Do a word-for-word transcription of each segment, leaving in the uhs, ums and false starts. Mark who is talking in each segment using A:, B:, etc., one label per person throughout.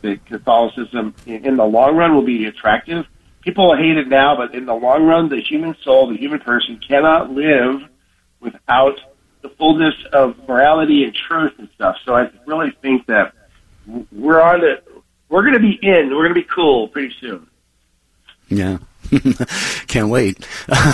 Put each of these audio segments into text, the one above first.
A: that Catholicism, in, in the long run, will be attractive. People hate it now, but in the long run, the human soul, the human person, cannot live without the fullness of morality and truth and stuff. So I really think that we're on it. We're going to be in. We're going to be cool pretty soon.
B: Yeah. Can't wait.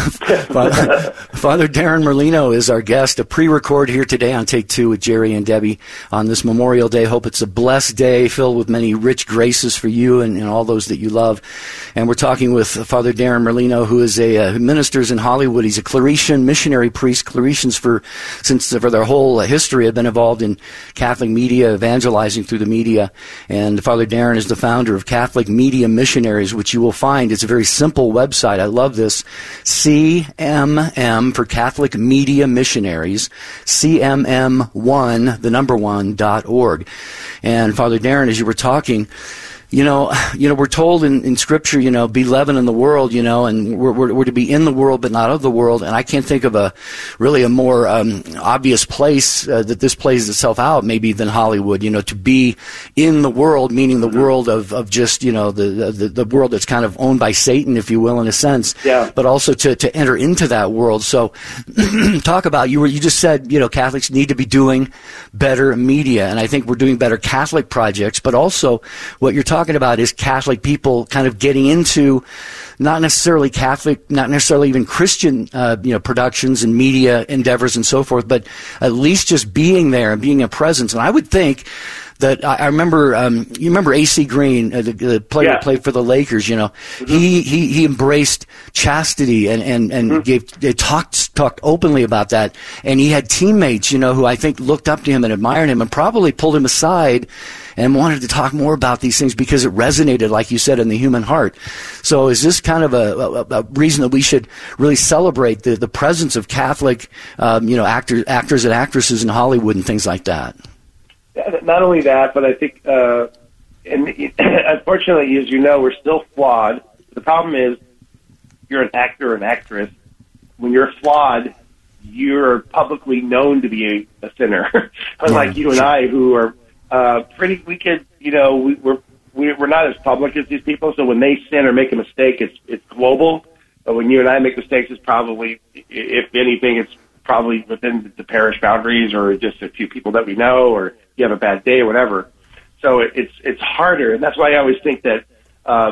B: Father, Father Darren Merlino is our guest, a pre-record here today on Take Two with Jerry and Debbie on this Memorial Day. Hope it's a blessed day filled with many rich graces for you and, and all those that you love. And we're talking with Father Darren Merlino, who is a uh, who ministers in Hollywood. He's a Claretian missionary priest. Claretians, for since for their whole history, have been involved in Catholic media, evangelizing through the media. And Father Darren is the founder of Catholic Media Missionaries, which you will find it's a very simple website. I love this. C M M for Catholic Media Missionaries, C M M one, the number one, dot org. And Father Darren, as you were talking, you know, you know, we're told in, in Scripture, you know, be leaven in the world, you know, and we're, we're, we're to be in the world but not of the world. And I can't think of a really a more um, obvious place uh, that this plays itself out, maybe than Hollywood. You know, to be in the world, meaning the world of, of just, you know, the, the the world that's kind of owned by Satan, if you will, in a sense.
A: Yeah.
B: But also to to enter into that world. So, talk about you were you just said, you know, Catholics need to be doing better media, and I think we're doing better Catholic projects. But also, what you're talking talking about is Catholic people kind of getting into not necessarily Catholic, not necessarily even Christian, uh, you know, productions and media endeavors and so forth, but at least just being there and being a presence. And I would think that I, I remember, um, you remember A C Green, uh, the, the player
A: yeah.
B: who played for the Lakers, you know,
A: mm-hmm.
B: he, he, he embraced chastity and, and, and
A: mm-hmm.
B: gave, they talked, talked openly about that. And he had teammates, you know, who I think looked up to him and admired him and probably pulled him aside and wanted to talk more about these things because it resonated, like you said, in the human heart. So is this kind of a, a, a reason that we should really celebrate the, the presence of Catholic, um, you know, actors, actors and actresses in Hollywood and things like that?
A: Not only that, but I think, uh, and unfortunately, as you know, we're still flawed. The problem is, you're an actor or an actress. When you're flawed, you're publicly known to be a, a sinner. Unlike you and I, who are uh, pretty, we could, you know, we, we're we're not as public as these people. So when they sin or make a mistake, it's it's global. But when you and I make mistakes, it's probably, if anything, it's probably within the parish boundaries or just a few people that we know, or you have a bad day or whatever. So it, it's it's harder, and that's why I always think that uh,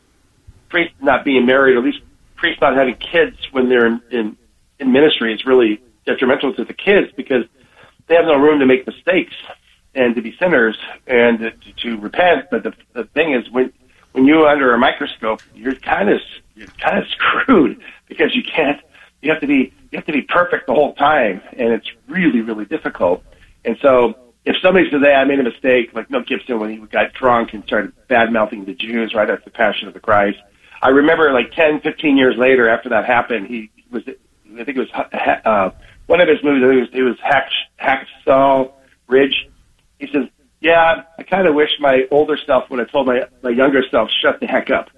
A: priests not being married, or at least priests not having kids when they're in, in, in ministry, is really detrimental to the kids, because they have no room to make mistakes and to be sinners and to, to repent. But the, the thing is, when when you're under a microscope, you're kind of you're kind of screwed, because you can't. You have to be you have to be perfect the whole time, and it's really really difficult. And so, if somebody says, "Hey, I made a mistake," like Mel Gibson when he got drunk and started bad-mouthing the Jews right after the Passion of the Christ, I remember like ten, fifteen years later after that happened, he was, I think it was uh, one of his movies, it was, it was Hack, Hacksaw Ridge. He says, "Yeah, I kind of wish my older self would have told my, my younger self, shut the heck up."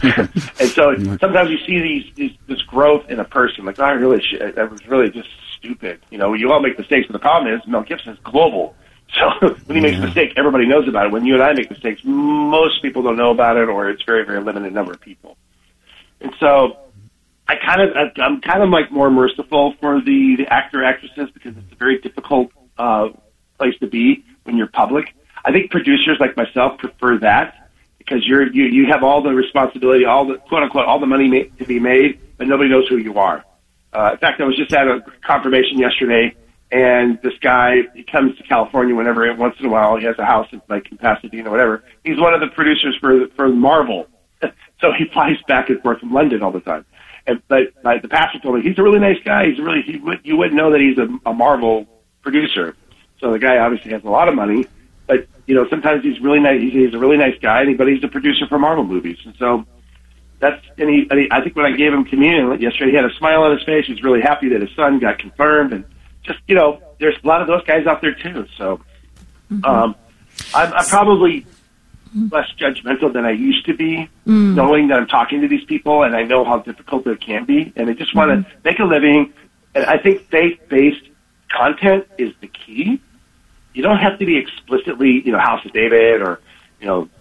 A: And so sometimes you see these, these this growth in a person, like, I really should, that was really just stupid. You know, you all make mistakes, but the problem is Mel Gibson is global. So when he makes yeah. a mistake, everybody knows about it. When you and I make mistakes, most people don't know about it, or it's very, very limited number of people. And so I kind of, I'm kind of like more merciful for the, the actor actresses, because it's a very difficult uh, place to be when you're public. I think producers like myself prefer that, because you're you you have all the responsibility, all the quote unquote all the money ma- to be made, but nobody knows who you are. Uh, in fact, I was just at a confirmation yesterday. And this guy, he comes to California whenever, once in a while. He has a house in, like, in Pasadena or whatever. He's one of the producers for for Marvel. So he flies back and forth from London all the time. And, but uh, the pastor told me, he's a really nice guy. He's really, he would, you wouldn't know that he's a, a Marvel producer. So the guy obviously has a lot of money. But, you know, sometimes he's really nice. He's, he's a really nice guy, but he's a producer for Marvel movies. And so that's, and he, and he, I think when I gave him communion yesterday, he had a smile on his face. He was really happy that his son got confirmed. And just, you know, there's a lot of those guys out there too. So mm-hmm. um, I'm, I'm probably less judgmental than I used to be, mm. knowing that I'm talking to these people and I know how difficult it can be. And I just want to mm. make a living. And I think faith-based content is the key. You don't have to be explicitly, you know, House of David or, you know,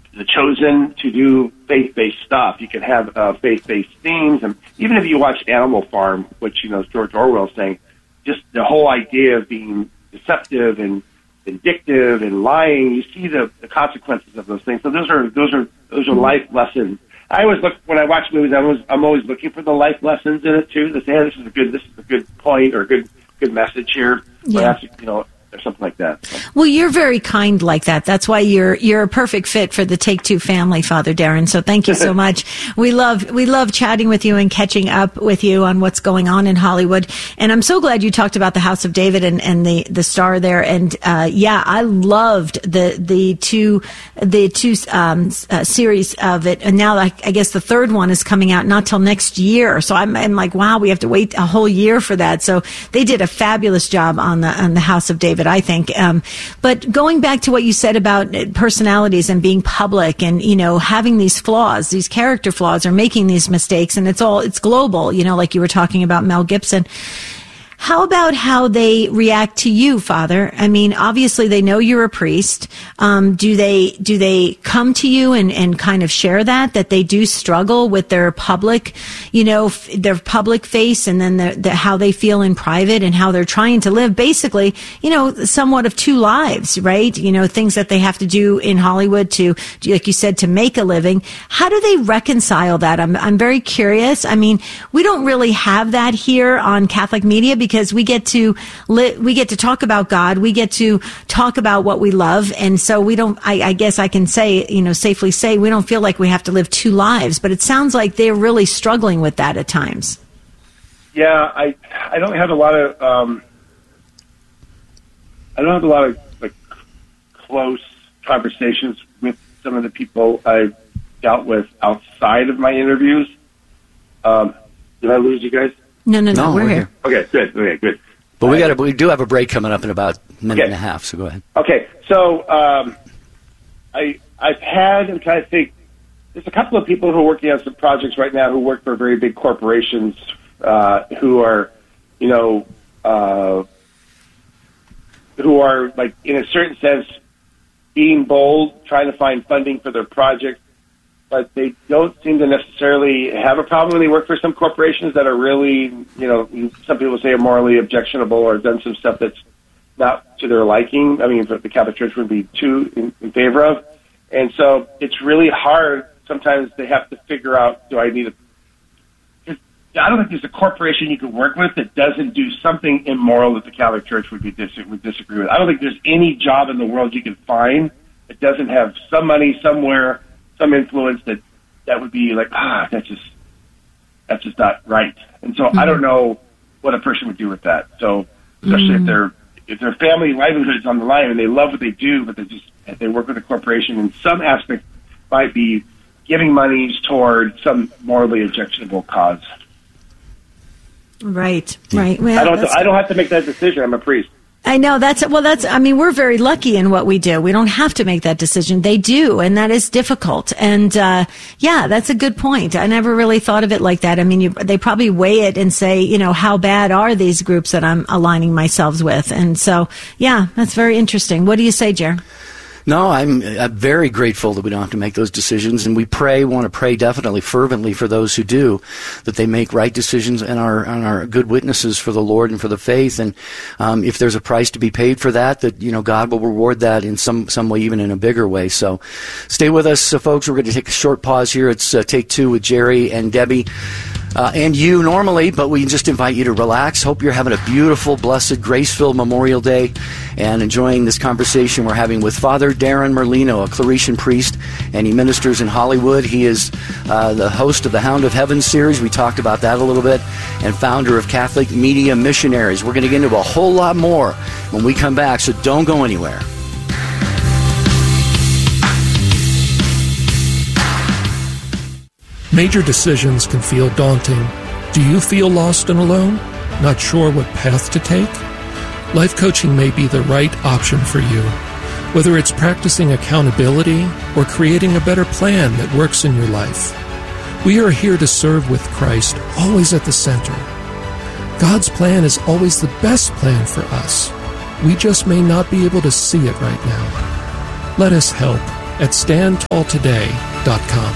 A: the chosen to do faith-based stuff. You can have uh, faith-based themes, and even if you watch Animal Farm, which you know George Orwell is saying, just the whole idea of being deceptive and vindictive and lying, you see the, the consequences of those things. So those are those are those are life lessons. I always look when I watch movies. I'm always, I'm always looking for the life lessons in it too. To say, hey, this is a good this is a good point or a good good message here.
C: Yeah.
A: Perhaps, you know, or something like that. So.
C: Well, you're very kind like that. That's why you're you're a perfect fit for the Take Two family, Father Darren. So thank you so much. We love we love chatting with you and catching up with you on what's going on in Hollywood. And I'm so glad you talked about the House of David and, and the, the star there. And uh, yeah, I loved the the two the two um, uh, series of it. And now I, I guess the third one is coming out not till next year. So I'm, I'm like, wow, we have to wait a whole year for that. So they did a fabulous job on the on the House of David, I think. Um, but going back to what you said about personalities and being public and, you know, having these flaws, these character flaws or making these mistakes, and it's all, it's global, you know, like you were talking about Mel Gibson. How about how they react to you, Father? I mean, obviously they know you're a priest. Um, do they do they come to you and, and kind of share that, that they do struggle with their public, you know, f- their public face, and then the, the, how they feel in private and how they're trying to live basically, you know, somewhat of two lives, right? You know, things that they have to do in Hollywood to, like you said, to make a living. How do they reconcile that? I'm I'm very curious. I mean, we don't really have that here on Catholic media, because because we get to li- we get to talk about God, we get to talk about what we love, and so we don't. I, I guess I can say, you know, safely say we don't feel like we have to live two lives. But it sounds like they're really struggling with that at times.
A: Yeah, I I don't have a lot of um, I don't have a lot of like close conversations with some of the people I've dealt with outside of my interviews. Um, did I lose you guys?
C: No, no, no,
B: no
C: we're,
B: we're
C: here.
B: here.
A: Okay, good. Okay, good.
B: But we got we do have a break coming up in about a minute
A: okay.
B: and a half. So go ahead.
A: Okay, so um, I I've had, I'm trying to think. There's a couple of people who are working on some projects right now who work for very big corporations uh, who are, you know, uh, who are like in a certain sense being bold, trying to find funding for their projects. But they don't seem to necessarily have a problem when they work for some corporations that are really, you know, some people say are morally objectionable or done some stuff that's not to their liking. I mean, the Catholic Church would be too in, in favor of. And so it's really hard. Sometimes they have to figure out, do I need a... I don't think there's a corporation you could work with that doesn't do something immoral that the Catholic Church would, be dis- would disagree with. I don't think there's any job in the world you can find that doesn't have some money somewhere, some influence that, that would be like, ah, that's just that's just not right. And so mm-hmm. I don't know what a person would do with that. So especially mm-hmm. if their if their family livelihood is on the line and they love what they do, but they just if they work with a corporation in some aspect might be giving monies toward some morally objectionable cause.
C: Right, right. Well,
A: I don't I don't have to make that decision. I'm a priest.
C: I know that's, well, that's, I mean, we're very lucky in what we do. We don't have to make that decision. They do, and that is difficult. And, uh, yeah, that's a good point. I never really thought of it like that. I mean, you, they probably weigh it and say, you know, how bad are these groups that I'm aligning myself with? And so, yeah, that's very interesting. What do you say, Jer?
B: No, I'm, I'm very grateful that we don't have to make those decisions, and we pray, want to pray definitely fervently for those who do, that they make right decisions and are, and are good witnesses for the Lord and for the faith. And um, if there's a price to be paid for that, that you know God will reward that in some some way, even in a bigger way. So, stay with us, uh, folks. We're going to take a short pause here. It's uh, Take Two with Jerry and Debbie. Uh, and you normally, but we just invite you to relax. Hope you're having a beautiful, blessed, grace-filled Memorial Day and enjoying this conversation we're having with Father Darren Merlino, a Claretian priest, and he ministers in Hollywood. He is uh, the host of the Hound of Heaven series. We talked about that a little bit, and founder of Catholic Media Missionaries. We're going to get into a whole lot more when we come back, so don't go anywhere.
D: Major decisions can feel daunting. Do you feel lost and alone? Not sure what path to take? Life coaching may be the right option for you. Whether it's practicing accountability or creating a better plan that works in your life, we are here to serve with Christ, always at the center. God's plan is always the best plan for us. We just may not be able to see it right now. Let us help. at stand tall today dot com.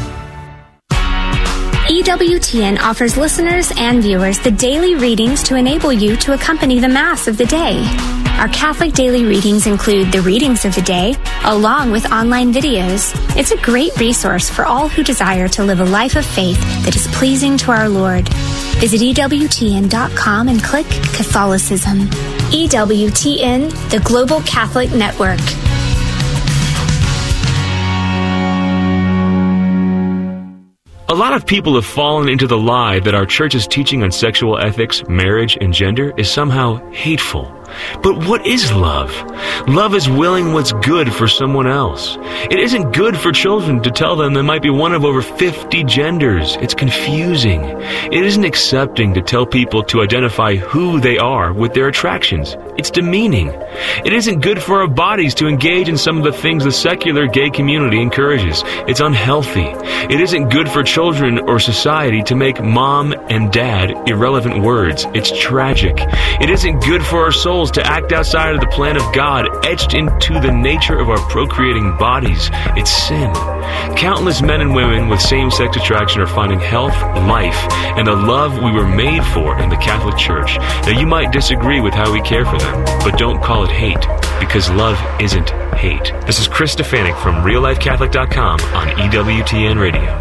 E: E W T N offers listeners and viewers the daily readings to enable you to accompany the Mass of the day. Our Catholic daily readings include the readings of the day, along with online videos. It's a great resource for all who desire to live a life of faith that is pleasing to our Lord. Visit E W T N dot com and click Catholicism. E W T N, the Global Catholic Network.
F: A lot of people have fallen into the lie that our church's teaching on sexual ethics, marriage, and gender is somehow hateful. But what is love? Love is willing what's good for someone else. It isn't good for children to tell them they might be one of over fifty genders. It's confusing. It isn't accepting to tell people to identify who they are with their attractions. It's demeaning. It isn't good for our bodies to engage in some of the things the secular gay community encourages. It's unhealthy. It isn't good for children or society to make mom and dad irrelevant words. It's tragic. It isn't good for our souls to act outside of the plan of God, etched into the nature of our procreating bodies. It's sin. Countless men and women with same-sex attraction are finding health, life, and the love we were made for in the Catholic Church. Now, you might disagree with how we care for them, but don't call it hate, because love isn't hate. This is Chris Stefanik from real life catholic dot com on E W T N Radio.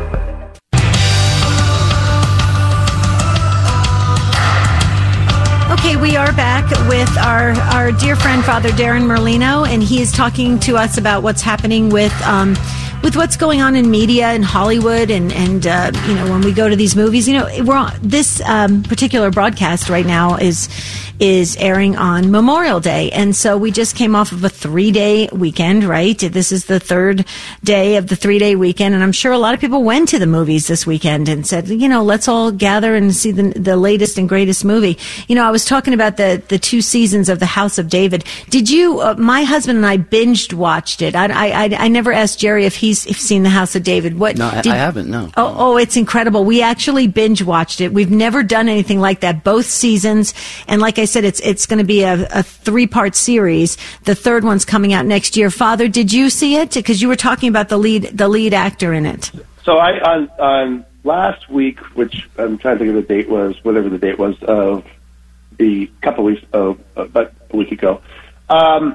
C: Okay, we are back with our, our dear friend, Father Darren Merlino, and he is talking to us about what's happening with um, with what's going on in media in Hollywood, and and uh, you know, when we go to these movies, you know, we're on, this um, particular broadcast right now is is airing on Memorial Day, and so we just came off of a three-day weekend, right? This is the third day of the three-day weekend, and I'm sure a lot of people went to the movies this weekend and said, you know, let's all gather and see the, the latest and greatest movie. You know, I was talking about the, the two seasons of The House of David. Did you, uh, my husband and I binged watched it. I, I, I never asked Jerry if he's if seen The House of David. What?
B: No, I,
C: did,
B: I haven't, no.
C: Oh, oh, it's incredible. We actually binge watched it. We've never done anything like that, both seasons. And like I said, it's it's going to be a, a three-part series. The third one's coming out next year. Father, did you see it? Because you were talking about the lead the lead actor in it.
A: So I on, on last week, which I'm trying to think of the date was, whatever the date was, of the couple weeks of, about a week ago, um,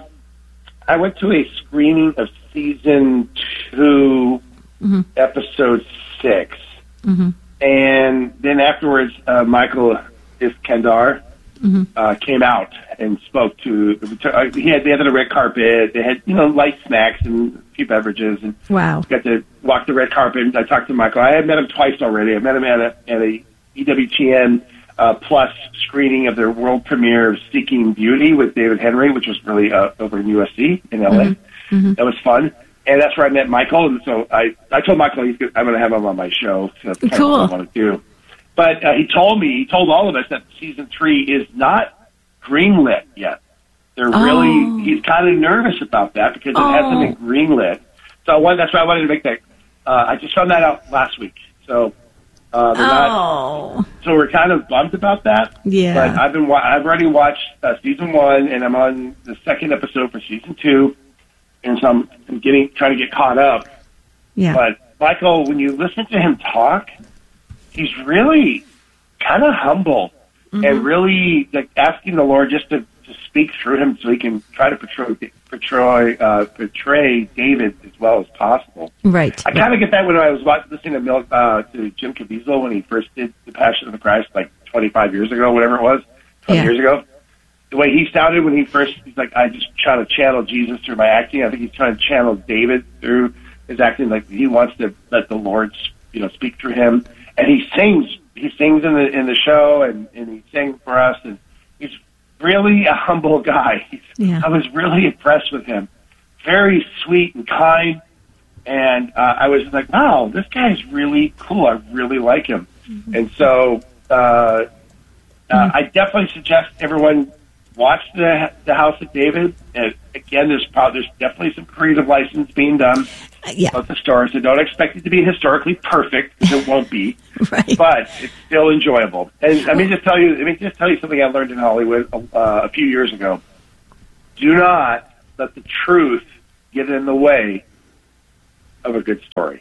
A: I went to a screening of season two, mm-hmm. episode six. Mm-hmm. And then afterwards, uh, Michael Iskandar mm-hmm. uh, came out and spoke to, uh, he had, they had the red carpet, they had, you know, light snacks and a few beverages, and
C: wow.
A: got to walk the red carpet, and I talked to Michael. I had met him twice already. I met him at a, at a E W T N uh, Plus screening of their world premiere of Seeking Beauty with David Henry, which was really uh, over in U S C in L A. Mm-hmm. Mm-hmm. That was fun. And that's where I met Michael, and so I, I told Michael he's good, I'm going to have him on my show. So that's kind
C: cool.
A: of what I want to do. But uh, he told me, he told all of us that season three is not greenlit yet. They're oh. really, he's kind of nervous about that because it oh. hasn't been greenlit. So I wanted, that's why I wanted to make that. Uh, I just found that out last week. So uh, they're
C: oh.
A: not, so we're kind of bummed about that.
C: Yeah.
A: But I've been, I've already watched uh, season one, and I'm on the second episode for season two. And so I'm, I'm getting, trying to get caught up.
C: Yeah.
A: But Michael, when you listen to him talk, he's really kind of humble mm-hmm. and really like asking the Lord just to, to speak through him so he can try to portray portray, uh, portray David as well as possible.
C: Right.
A: I kind of get that when I was watching, listening to, Mil, uh, to Jim Caviezel when he first did The Passion of the Christ, like twenty-five years ago, whatever it was, twenty yeah. years ago. The way he sounded when he first, he's like, I just try to channel Jesus through my acting. I think he's trying to channel David through his acting. Like he wants to let the Lord, you know, speak through him. And he sings, he sings in the in the show, and, and he sang for us. And he's really a humble guy. He's, yeah. I was really impressed with him. Very sweet and kind. And uh, I was like, wow, this guy's really cool. I really like him. Mm-hmm. And so uh, uh, mm-hmm. I definitely suggest everyone watch the the House of David. And again, there's probably there's definitely some creative license being done
C: uh, yeah.
A: about the story. So don't expect it to be historically perfect, because it won't be.
C: Right.
A: But it's still enjoyable. And let me just tell you, let me just tell you something I learned in Hollywood uh, a few years ago. Do not let the truth get in the way of a good story.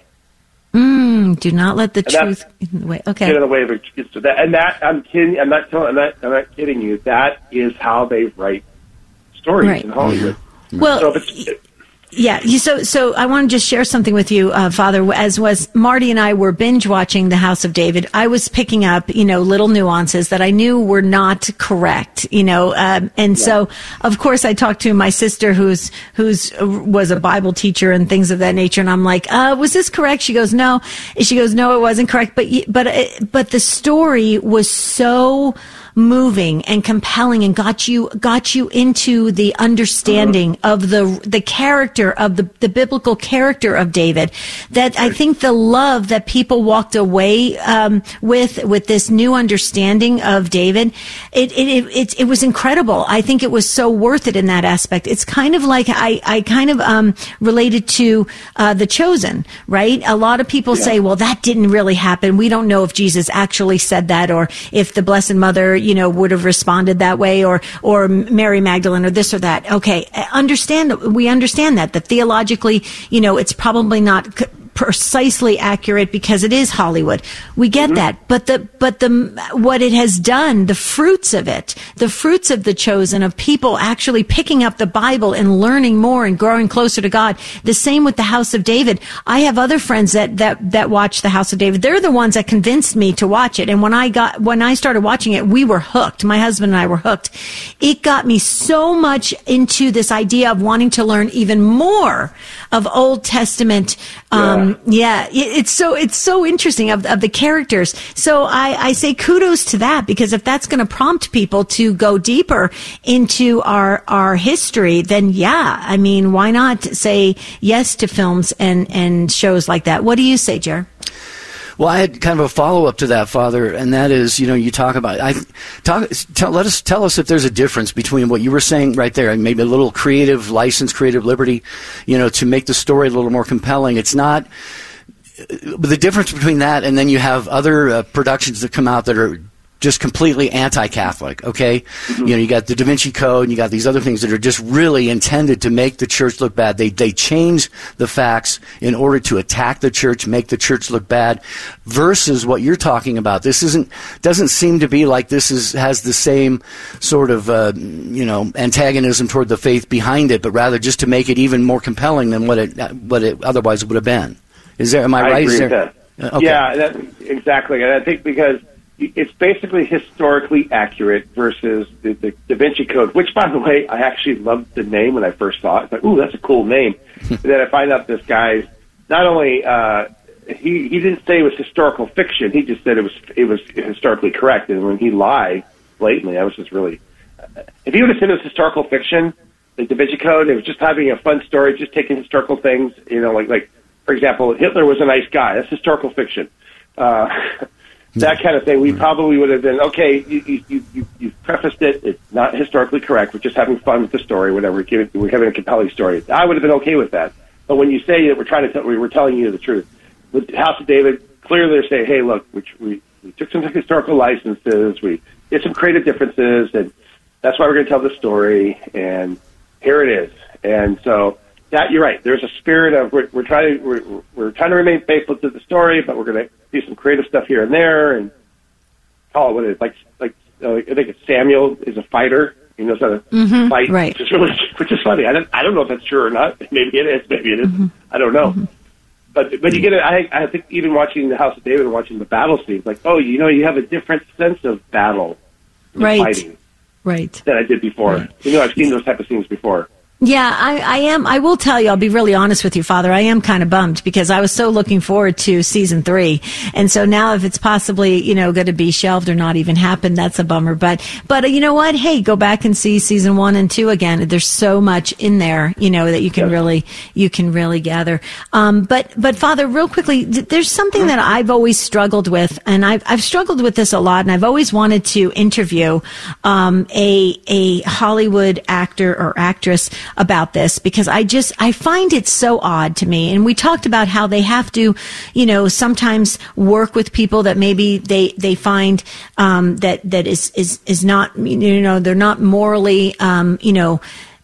C: Mm, do not let the
A: and
C: truth in the way. Okay.
A: Get in the way of a good story. And that, I'm kidding. I'm not telling. I'm not. I'm not kidding you. That is how they write stories
C: right.
A: in Hollywood.
C: Well.
A: So if it's,
C: Yeah, so so I want to just share something with you, uh, Father. As was Marty and I were binge watching The House of David, I was picking up, you know, little nuances that I knew were not correct, you know, um, and yeah. so of course I talked to my sister, who's who's was a Bible teacher and things of that nature, and I'm like, uh, was this correct? She goes, no. She goes, no, it wasn't correct, but but but the story was so moving and compelling and got you got you into the understanding uh-huh. of the the character of the the biblical character of David, that I think the love that people walked away um, with with this new understanding of David, it it, it it it was incredible. I think it was so worth it in that aspect. It's kind of like I I kind of um related to uh, The Chosen, right? A lot of people yeah. say, well, that didn't really happen. We don't know if Jesus actually said that, or if the Blessed Mother, you know, would have responded that way, or or Mary Magdalene, or this or that. Okay, understand. We understand that that theologically, you know, it's probably not c- precisely accurate because it is Hollywood. We get mm-hmm. that, but the but the what it has done, the fruits of it, the fruits of The Chosen, of people actually picking up the Bible and learning more and growing closer to God. The same with The House of David. I have other friends that that that watch The House of David. They're the ones that convinced me to watch it. And when I got when I started watching it, we were hooked. My husband and I were hooked. It got me so much into this idea of wanting to learn even more of Old Testament. Um, yeah, yeah it, it's so it's so interesting of of the characters. So I, I say kudos to that, because if that's going to prompt people to go deeper into our our history, then yeah, I mean, why not say yes to films and and shows like that? What do you say, Jer?
B: Well, I had kind of a follow-up to that, Father, and that is, you know, you talk about, I talk, tell, let us, tell us if there's a difference between what you were saying right there, and maybe a little creative license, creative liberty, you know, to make the story a little more compelling. It's not, but the difference between that and then you have other uh, productions that come out that are just completely anti-Catholic, okay? Mm-hmm. You know, you got the Da Vinci Code, and you got these other things that are just really intended to make the church look bad. They they change the facts in order to attack the church, make the church look bad, versus what you're talking about. This isn't doesn't seem to be like this is has the same sort of uh, you know antagonism toward the faith behind it, but rather just to make it even more compelling than what it what it otherwise would have been. Is there? Am I,
A: I
B: right?
A: Agree
B: Is
A: with
B: there,
A: that.
B: Okay.
A: Yeah, that, exactly. And I think because it's basically historically accurate versus the, the Da Vinci Code, which, by the way, I actually loved the name when I first saw it. It's like, ooh, that's a cool name. But then I find out this guy's not only uh, he he didn't say it was historical fiction. He just said it was it was historically correct. And when he lied blatantly, I was just really. If he would have said it was historical fiction, the Da Vinci Code, it was just having a fun story, just taking historical things. You know, like like for example, Hitler was a nice guy. That's historical fiction. Uh, That kind of thing, we probably would have been, okay, you, you, you, you prefaced it, it's not historically correct, we're just having fun with the story, whatever, we're having a compelling story. I would have been okay with that. But when you say that we're trying to tell, we were telling you the truth. With House of David, clearly they're saying, hey, look, we, we, we took some historical licenses, we did some creative differences, and that's why we're going to tell the story, and here it is. And so, that you're right. There's a spirit of we're, we're trying to we're, we're trying to remain faithful to the story, but we're going to do some creative stuff here and there, and call it what it is. Like like uh, I think it's Samuel is a fighter. He knows how to
C: mm-hmm,
A: fight,
C: right.
A: which is really which is funny. I don't I don't know if that's true or not. Maybe it is. Maybe it isn't. Mm-hmm. I don't know. Mm-hmm. But but you get it. I I think even watching the House of David and watching the battle scenes, like oh, you know, you have a different sense of battle,
C: right?
A: Fighting,
C: right.
A: Than I did before.
C: Right.
A: You know, I've seen those type of scenes before.
C: Yeah, I, I am. I will tell you, I'll be really honest with you, Father. I am kind of bummed because I was so looking forward to season three. And so now if it's possibly, you know, going to be shelved or not even happen, that's a bummer. But, but uh, you know what? Hey, go back and see season one and two again. There's so much in there, you know, that you can yeah. really, you can really gather. Um, but, but Father, real quickly, th- there's something that I've always struggled with, and I've, I've struggled with this a lot, and I've always wanted to interview, um, a, a Hollywood actor or actress about this, because I just, I find it so odd to me. And we talked about how they have to, you know, sometimes work with people that maybe they, they find, um, that, that is, is, is not, you know, they're not morally, um, you know,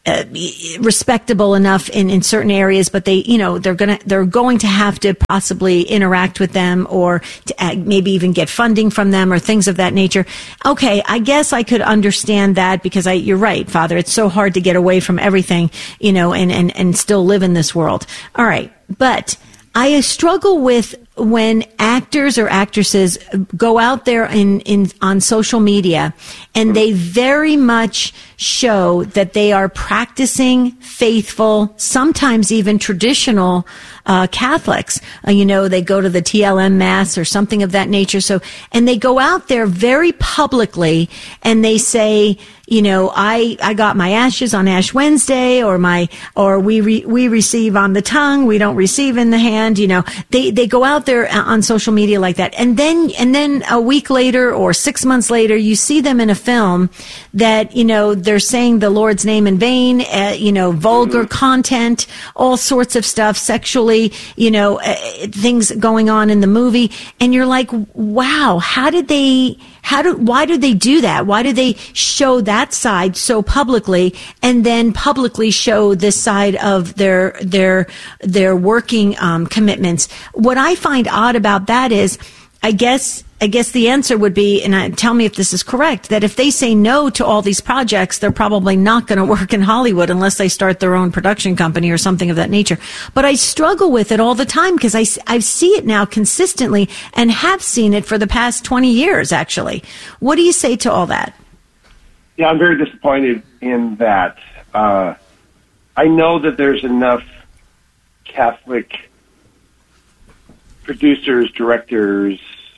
C: uh, respectable enough in, in certain areas, but they, you know, they're gonna they're going to have to possibly interact with them, or to, uh, maybe even get funding from them, or things of that nature. Okay, I guess I could understand that, because I, you're right, Father. It's so hard to get away from everything, you know, and and and still live in this world. All right, but I struggle with when actors or actresses go out there in, in on social media and they very much show that they are practicing faithful, sometimes even traditional uh, Catholics. Uh, you know, they go to the T L M Mass or something of that nature. So, and they go out there very publicly and they say, you know, I, I got my ashes on Ash Wednesday, or my, or we, re, we receive on the tongue, we don't receive in the hand, you know, they, they go out there on social media like that. And then, and then a week later or six months later, you see them in a film that, you know, they're saying the Lord's name in vain, uh, you know, vulgar content, all sorts of stuff, sexually, you know, uh, things going on in the movie. And you're like, wow, how did they, how do, why do they do that? Why do they show that side so publicly, and then publicly show this side of their, their, their working, um, commitments? What I find odd about that is, I guess, I guess the answer would be, and I, tell me if this is correct, that if they say no to all these projects, they're probably not going to work in Hollywood unless they start their own production company or something of that nature. But I struggle with it all the time, because I, I see it now consistently and have seen it for the past twenty years, actually. What do you say to all that?
A: Yeah, I'm very disappointed in that. Uh, I know that there's enough Catholic producers, directors,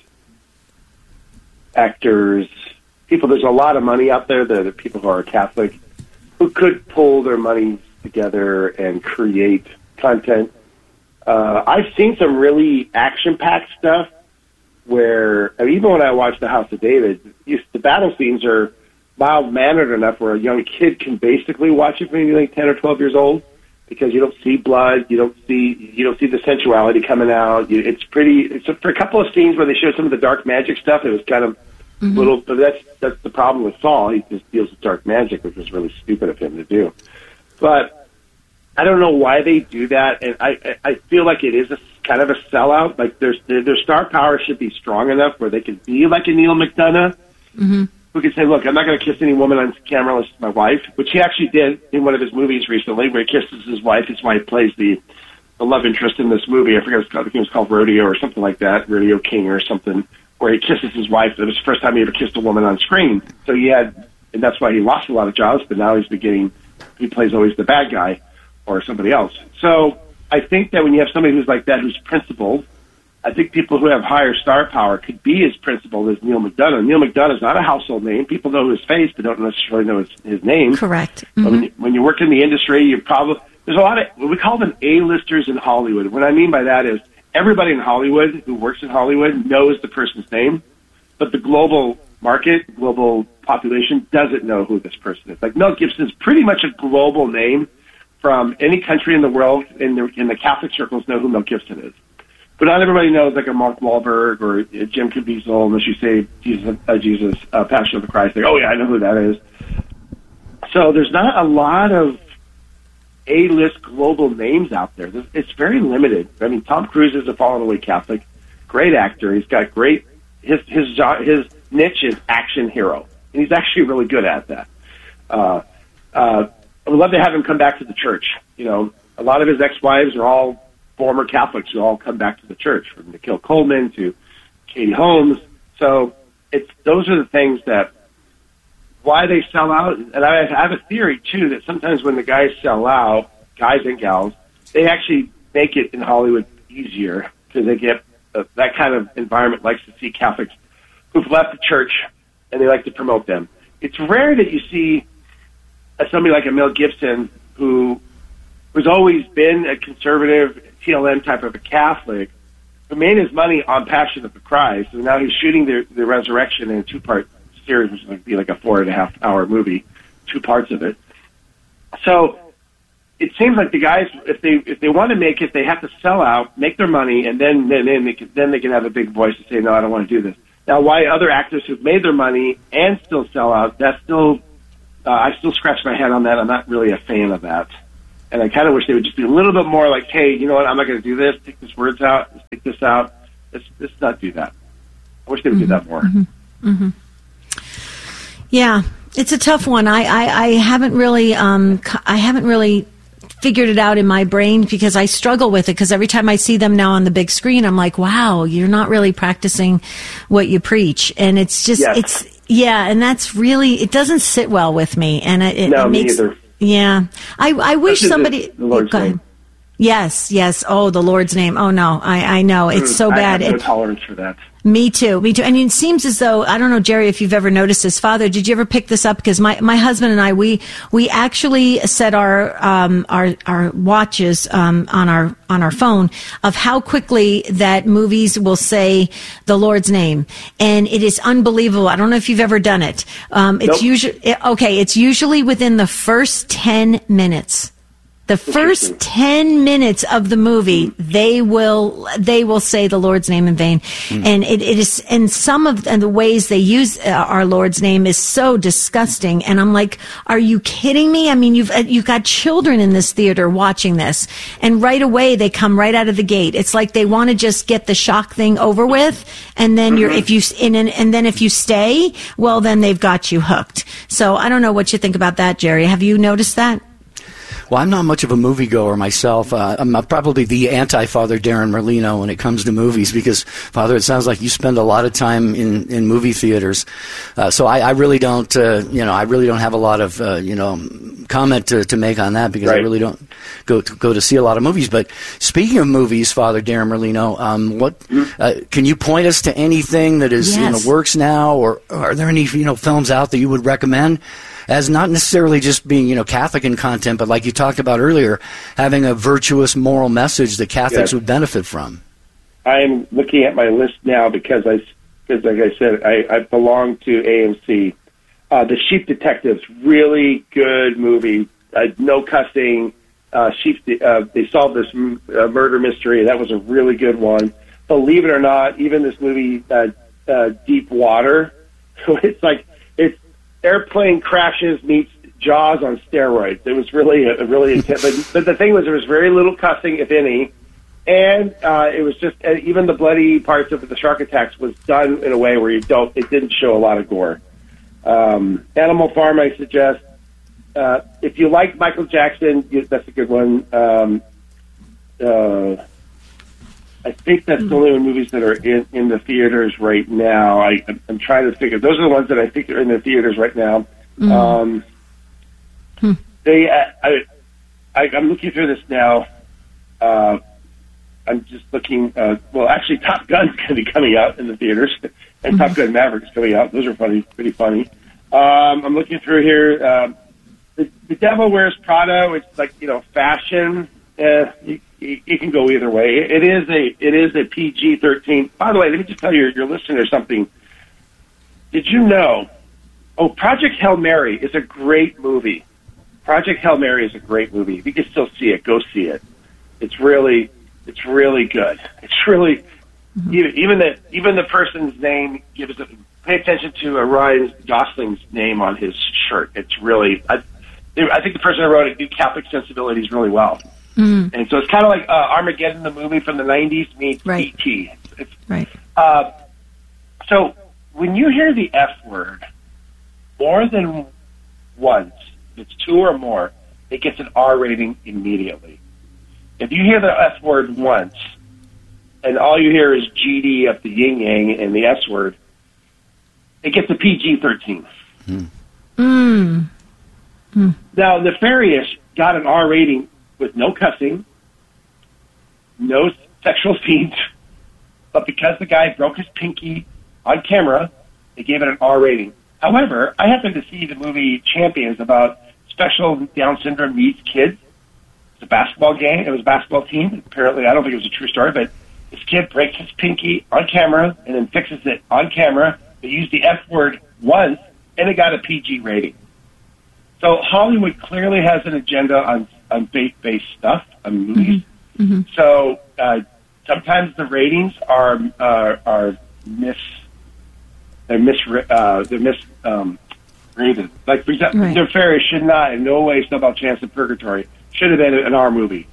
A: actors, people. There's a lot of money out there, the, the people who are Catholic, who could pull their money together and create content. Uh, I've seen some really action-packed stuff where, I mean, even when I watch The House of David, you, the battle scenes are mild-mannered enough where a young kid can basically watch it when you're like ten or twelve years old, because you don't see blood, you don't see you don't see the sensuality coming out. You, it's pretty. It's a, for a couple of scenes where they show some of the dark magic stuff, it was kind of mm-hmm. little. But that's that's the problem with Saul. He just deals with dark magic, which was really stupid of him to do. But I don't know why they do that, and I I feel like it is a kind of a sellout. Like there's their, their star power should be strong enough where they can be like a Neil McDonough. Mm-hmm. Who could say, look, I'm not going to kiss any woman on camera unless it's my wife, which he actually did in one of his movies recently, where he kisses his wife. His wife plays the, the love interest in this movie. I forget what it's called. I think it was called Rodeo or something like that, Rodeo King or something, where he kisses his wife. It was the first time he ever kissed a woman on screen. So he had, and that's why he lost a lot of jobs, but now he's beginning, he plays always the bad guy or somebody else. So I think that when you have somebody who's like that, who's principled, I think people who have higher star power could be as principled as Neil McDonough. Neil McDonough is not a household name. People know his face, but don't necessarily know his, his name.
C: Correct.
A: Mm-hmm. When, you, when you work in the industry, you probably there's a lot of what we call them A-listers in Hollywood. What I mean by that is everybody in Hollywood who works in Hollywood knows the person's name, but the global market, global population doesn't know who this person is. Like Mel Gibson's pretty much a global name from any country in the world, and the, in the Catholic circles know who Mel Gibson is. But not everybody knows, like a Mark Wahlberg or a Jim Caviezel, unless you say Jesus, uh, Jesus uh, Passion of the Christ. They, oh, yeah, I know who that is. So there's not a lot of A-list global names out there. It's very limited. I mean, Tom Cruise is a fallen away Catholic, great actor. He's got great, his his his niche is action hero, and he's actually really good at that. Uh, uh, I would love to have him come back to the church. You know, a lot of his ex-wives are all former Catholics who all come back to the church, from Nikhil Coleman to Katie Holmes. So it's those are the things that why they sell out. And I have a theory too that sometimes when the guys sell out, guys and gals, they actually make it in Hollywood easier because they get uh, that kind of environment likes to see Catholics who've left the church and they like to promote them. It's rare that you see uh, somebody like a Mel Gibson who who's always been a conservative T L M type of a Catholic, who made his money on Passion of the Christ, and now he's shooting the, the Resurrection in a two-part series, which would be like a four and a half hour movie, two parts of it. So it seems like the guys, if they if they want to make it, they have to sell out, make their money, and then then then they can, then they can have a big voice to say, no, I don't want to do this. Now, why other actors who've made their money and still sell out, that's still uh, I still scratch my head on that. I'm not really a fan of that. And I kind of wish they would just be a little bit more like, hey, you know what, I'm not going to do this. Take these words out. Let's take this out. Let's, let's not do that. I wish they would mm-hmm. do that more.
C: Mm-hmm. Mm-hmm. Yeah, it's a tough one. I, I, I haven't really, um, I haven't really figured it out in my brain because I struggle with it because every time I see them now on the big screen, I'm like, wow, you're not really practicing what you preach. And it's just,
A: yes.
C: it's, yeah, and that's really, it doesn't sit well with me. And it, it,
A: no,
C: it makes,
A: me either.
C: Yeah. I, I wish
A: Especially
C: somebody,
A: the, the Lord's
C: go ahead.
A: name.
C: Yes, yes. Oh, the Lord's name. Oh, no, I, I know. It's mm, so bad.
A: I have no
C: it,
A: tolerance for that.
C: Me too. Me too. And it seems as though, I don't know, Jerry, if you've ever noticed this. Father, did you ever pick this up? Because my, my husband and I, we, we actually set our, um, our, our watches, um, on our, on our phone of how quickly that movies will say the Lord's name. And it is unbelievable. I don't know if you've ever done it. Um, it's
A: nope.
C: usually, okay, it's usually within the first ten minutes. The first ten minutes of the movie, mm. they will they will say the Lord's name in vain, mm. and it, it is. And some of and the ways they use uh, our Lord's name is so disgusting. And I'm like, are you kidding me? I mean, you've uh, you've got children in this theater watching this, and right away they come right out of the gate. It's like they want to just get the shock thing over with, and then mm-hmm. you're if you and and then if you stay, well, then they've got you hooked. So I don't know what you think about that, Jerry. Have you noticed that?
B: Well, I'm not much of a moviegoer myself. Uh, I'm probably the anti-Father Darren Merlino when it comes to movies because, Father, it sounds like you spend a lot of time in, in movie theaters. Uh, so I, I really don't, uh, you know, I really don't have a lot of, uh, you know, comment to, to make on that because right. I really don't go to, go to see a lot of movies. But speaking of movies, Father Darren Merlino, um, what uh, can you point us to anything that is
C: yes.
B: in the works now, or, or are there any, you know, films out that you would recommend? As not necessarily just being, you know, Catholic in content, but like you talked about earlier, having a virtuous moral message that Catholics yes. would benefit from.
A: I'm looking at my list now because, I, because like I said, I, I belong to A M C. Uh, the Sheep Detectives, really good movie. Uh, no cussing. Uh, sheep. Uh, they solved this m- uh, murder mystery. That was a really good one. Believe it or not, even this movie, uh, uh, Deep Water, it's like, it's, airplane crashes meets Jaws on steroids. It was really, a, really intense. But, but the thing was, there was very little cussing, if any, and uh, it was just and even the bloody parts of the shark attacks was done in a way where you don't. It didn't show a lot of gore. Um, Animal Farm, I suggest. Uh, if you like Michael Jackson, you, that's a good one. Um, uh, I think that's the only one movies that are in, in the theaters right now. I, I'm trying to figure. Those are the ones that I think are in the theaters right now. Mm. Um, hmm. They, I, I, I'm looking through this now. Uh, I'm just looking. Uh, well, actually, Top Gun's going to be coming out in the theaters, and mm-hmm. Top Gun Maverick is coming out. Those are funny, pretty funny. Um, I'm looking through here. Um, the, the Devil Wears Prada, which is like you know fashion. Uh, you, It can go either way. It is a it is a P G thirteen. By the way, let me just tell your your listeners something. Did you know? Oh, Project Hail Mary is a great movie. Project Hail Mary is a great movie. If you can still see it, go see it. It's really it's really good. It's really mm-hmm. even even the even the person's name gives it. Pay attention to uh, Ryan Gosling's name on his shirt. It's really I, I think the person who wrote it did Catholic sensibilities really well. Mm. And so it's kind of like uh, Armageddon, the movie from the nineties, meets
C: right.
A: E T. It's, it's,
C: right.
A: Uh, so when you hear the F word more than once, if it's two or more, it gets an R rating immediately. If you hear the F word once, and all you hear is G D up the yin yang and the S word, it gets a P G thirteen.
C: Mm. Mm. Mm.
A: Now, Nefarious got an R rating with no cussing, no sexual scenes, but because the guy broke his pinky on camera, they gave it an R rating. However, I happened to see the movie Champions about special Down syndrome meets kids. It's a basketball game. It was a basketball team. Apparently, I don't think it was a true story, but this kid breaks his pinky on camera and then fixes it on camera. They used the F word once, and it got a P G rating. So Hollywood clearly has an agenda on on faith-based stuff, on movies.
C: Mm-hmm. Mm-hmm.
A: So uh, sometimes the ratings are uh, are mis they're mis uh, they're mis um, rated. Like, for example,
C: Right.
A: Nefarious should not in no way sub out Chance of Purgatory. Should have been an R movie.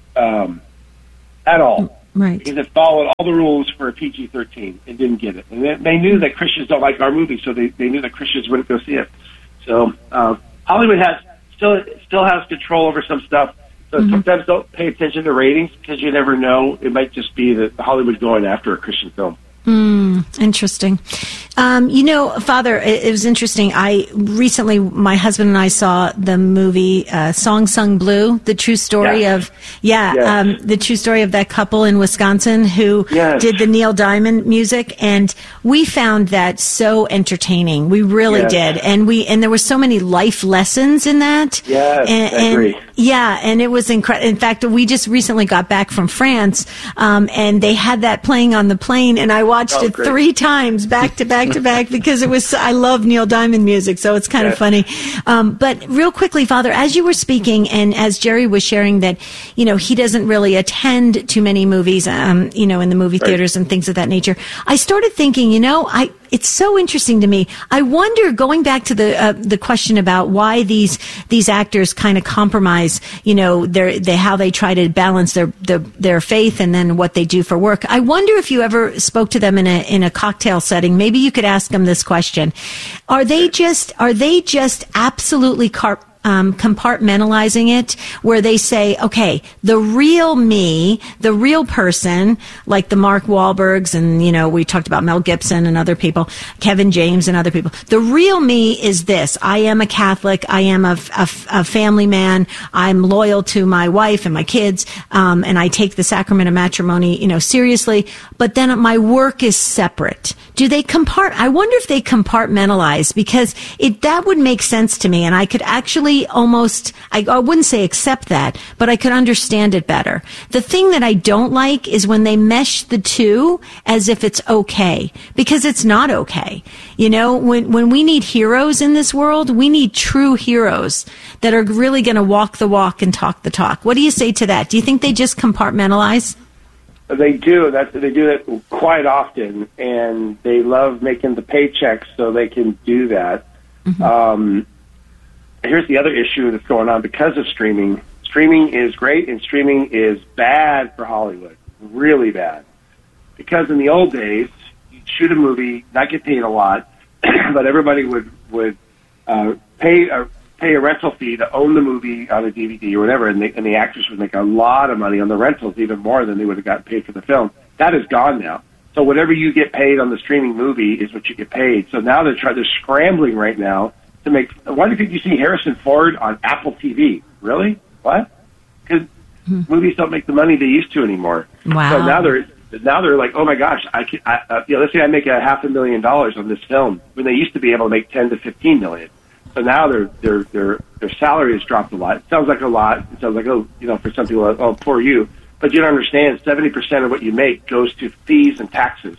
A: Um, at all.
C: Right.
A: Because it followed all the rules for a P G thirteen and didn't get it. And they, they knew that Christians don't like our movies, so they, they knew that Christians wouldn't go see it. So uh, Hollywood has still still has control over some stuff. So mm-hmm. sometimes don't pay attention to ratings because you never know. It might just be that Hollywood's going after a Christian film.
C: Mm, interesting. Um, you know, Father, it, it was interesting. I recently, my husband and I saw the movie uh, Song Sung Blue, the true story
A: yes.
C: of, yeah,
A: yes.
C: um, the true story of that couple in Wisconsin who
A: yes.
C: did the Neil Diamond music, and we found that so entertaining. We really
A: yes.
C: did, and we and there were so many life lessons in that.
A: Yes,
C: and,
A: I agree.
C: And, yeah, and it was incredible. In fact, we just recently got back from France, um, and they had that playing on the plane, and I watched
A: oh,
C: it
A: great.
C: three times back to back to back because it was, I love Neil Diamond music, so it's kind
A: yes.
C: of funny. Um, but real quickly, Father, as you were speaking and as Jerry was sharing that, you know, he doesn't really attend too many movies, um, you know, in the movie
A: right.
C: theaters and things of that nature, I started thinking, you know, I, it's so interesting to me. I wonder, going back to the uh, the question about why these these actors kind of compromise, you know, their they how they try to balance their, their their faith and then what they do for work. I wonder if you ever spoke to them in a in a cocktail setting. Maybe you could ask them this question: Are they just are they just absolutely carp? Um, compartmentalizing it, where they say, okay, the real me, the real person, like the Mark Wahlbergs and, you know, we talked about Mel Gibson and other people, Kevin James and other people. The real me is this. I am a Catholic. I am a, a, a family man. I'm loyal to my wife and my kids, um, and I take the sacrament of matrimony, you know, seriously. But then my work is separate. Do they compart? I wonder if they compartmentalize, because it that would make sense to me, and I could actually almost, I, I wouldn't say accept that, but I could understand it better. The thing that I don't like is when they mesh the two as if it's okay, because it's not okay. You know, when, when we need heroes in this world, we need true heroes that are really going to walk the walk and talk the talk. What do you say to that? Do you think they just compartmentalize?
A: They do. That's, they do that quite often, and they love making the paychecks so they can do that. Mm-hmm. Um, here's the other issue that's going on because of streaming. Streaming is great, and streaming is bad for Hollywood, really bad. Because in the old days, you'd shoot a movie, not get paid a lot, but everybody would would uh, pay a pay a rental fee to own the movie on a D V D or whatever, and, they, and the actors would make a lot of money on the rentals, even more than they would have gotten paid for the film. That is gone now. So whatever you get paid on the streaming movie is what you get paid. So now they're trying, they're scrambling right now to make. Why do you think you see Harrison Ford on Apple T V? Really? What? Because hmm. movies don't make the money they used to anymore.
C: Wow.
A: So now they're now they're like, oh my gosh, I can. I, uh, you know, let's say I make a half a million dollars on this film when they used to be able to make ten to fifteen million. So now their their their their salary has dropped a lot. It sounds like a lot. It sounds like, oh, you know, for some people, oh, poor you. But you don't understand, seventy percent of what you make goes to fees and taxes.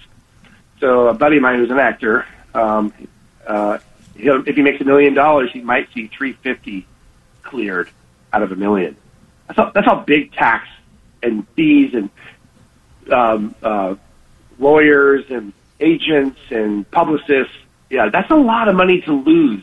A: So a buddy of mine who's an actor, um, uh, he'll, if he makes a million dollars, he might see three fifty cleared out of a million. That's how, that's how big tax and fees and um, uh, lawyers and agents and publicists. Yeah, that's a lot of money to lose.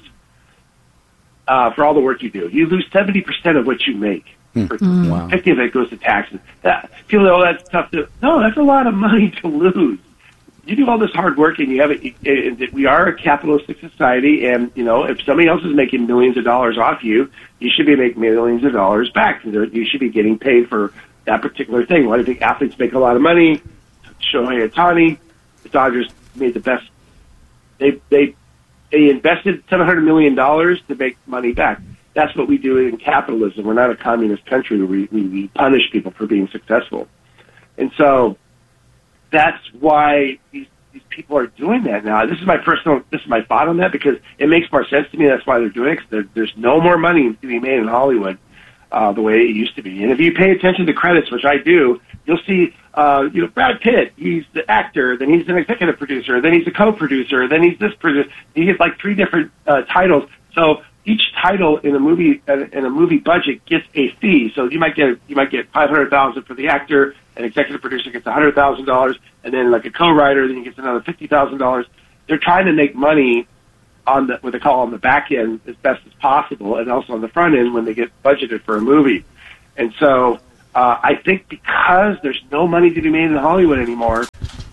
A: Uh, for all the work you do. You lose seventy percent of what you make.
B: Mm. Wow.
A: fifty of it goes to taxes. That, people say, oh, that's tough to... No, that's a lot of money to lose. You do all this hard work, and you have it, it, it, we are a capitalistic society, and, you know, if somebody else is making millions of dollars off you, you should be making millions of dollars back. You should be getting paid for that particular thing. Why do you think athletes make a lot of money? Shohei Ohtani, the Dodgers made the best... They... they They invested seven hundred million dollars to make money back. That's what we do in capitalism. We're not a communist country where we, we, we punish people for being successful. And so that's why these, these people are doing that now. This is my personal, this is my thought on that, because it makes more sense to me. That's why they're doing it, because there, there's no more money to be made in Hollywood uh, the way it used to be. And if you pay attention to credits, which I do, you'll see, uh, you know, Brad Pitt, he's the actor, then he's an executive producer, then he's a co-producer, then he's this producer. He gets like three different uh, titles. So each title in a movie in a movie budget gets a fee. So you might get you might get five hundred thousand for the actor, an executive producer gets a hundred thousand dollars, and then like a co-writer, then he gets another fifty thousand dollars. They're trying to make money on the what they call on the back end as best as possible, and also on the front end when they get budgeted for a movie. And so uh, I think because there's no money to be made in Hollywood anymore,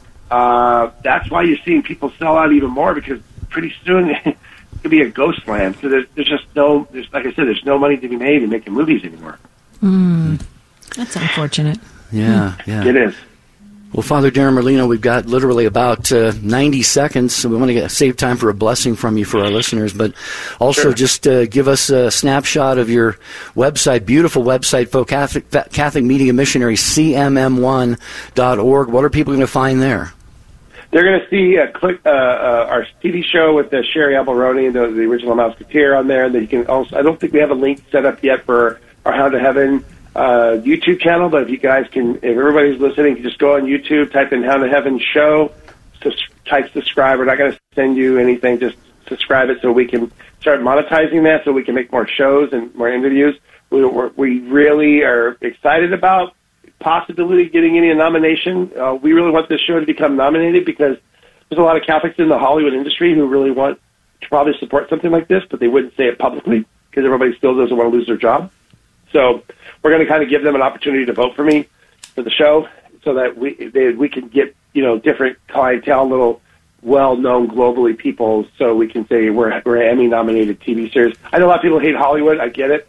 A: uh, that's why you're seeing people sell out even more, because pretty soon it could be a ghost land. So there's, there's just no, there's, like I said, there's no money to be made in making movies anymore.
C: Mm. That's unfortunate.
B: Yeah, yeah.
A: It is.
B: Well, Father Darren Merlino, we've got literally about uh, ninety seconds, so we want to get, save time for a blessing from you for our listeners, but also
A: Sure.
B: just uh, give us a snapshot of your website, beautiful website, for Catholic, Catholic Media Missionary, C M M one dot org. What are people going to find there?
A: They're going to see uh, click, uh, uh, our T V show with uh, Sherry Alberoni, the, the original Mouseketeer on there, and then you can also, I don't think we have a link set up yet for our Hound to Heaven Uh, YouTube channel, but if you guys can, if everybody's listening, you can just go on YouTube, type in Hound to Heaven Show, sus- type subscribe. We're not going to send you anything, just subscribe it so we can start monetizing that, so we can make more shows and more interviews. We, we're, we really are excited about possibility of getting any nomination. Uh, we really want this show to become nominated because there's a lot of Catholics in the Hollywood industry who really want to probably support something like this, but they wouldn't say it publicly because everybody still doesn't want to lose their job. So we're going to kind of give them an opportunity to vote for me for the show, so that we they, we can get, you know, different clientele, little well-known globally people, so we can say we're we're an Emmy-nominated T V series. I know a lot of people hate Hollywood. I get it,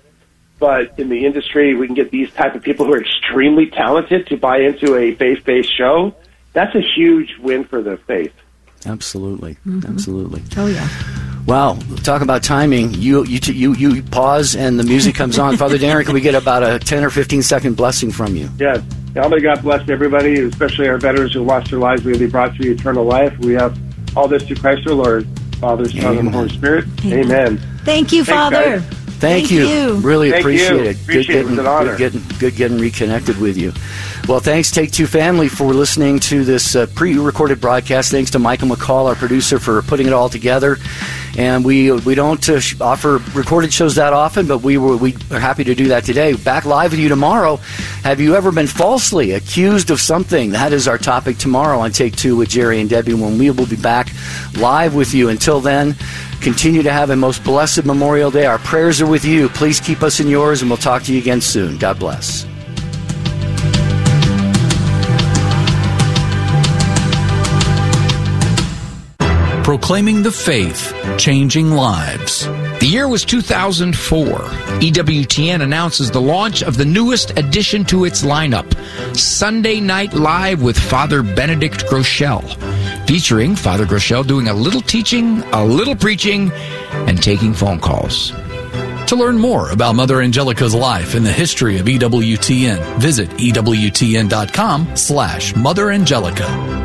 A: but in the industry, we can get these type of people who are extremely talented to buy into a faith-based show. That's a huge win for the faith.
B: Absolutely,
C: Mm-hmm.
B: absolutely.
C: Oh, yeah.
B: Wow, talk about timing. You you you you pause and the music comes on. Father Darren, can we get about a ten or fifteen second blessing from you?
A: Yes. Almighty God bless everybody, especially our veterans who lost their lives. May they be brought to eternal life. We have all this through Christ our Lord, Father, Son,
B: Amen.
A: and Holy Spirit.
C: Amen.
A: Amen.
C: Thank you,
A: Thanks,
C: Father.
A: guys.
B: Thank,
C: Thank
B: you.
C: you.
B: Really
A: Thank
B: appreciate
A: you.
B: it.
A: Appreciate
B: good
A: it. It
B: getting,
A: was an honor.
B: good getting, good getting reconnected with you. Well, thanks, Take Two family, for listening to this uh, pre-recorded broadcast. Thanks to Michael McCall, our producer, for putting it all together. And we we don't uh, sh- offer recorded shows that often, but we were we are happy to do that today. Back live with you tomorrow. Have you ever been falsely accused of something? That is our topic tomorrow on Take Two with Jerry and Debbie, when we will be back live with you. Until then, continue to have a most blessed Memorial Day. Our prayers are with you. Please keep us in yours, and we'll talk to you again soon. God bless.
G: Proclaiming the faith, changing lives. The year was two thousand four. E W T N announces the launch of the newest addition to its lineup, Sunday Night Live with Father Benedict Groeschel, featuring Father Groeschel doing a little teaching, a little preaching, and taking phone calls.
H: To learn more about Mother Angelica's life and the history of E W T N, visit ewtn.com slash Mother Angelica.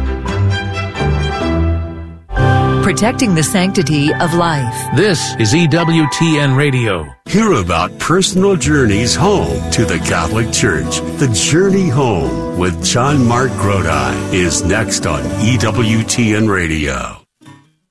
I: Protecting the sanctity of life.
J: This is E W T N Radio.
K: Hear about personal journeys home to the Catholic Church. The Journey Home with John Mark Grodi is next on E W T N Radio.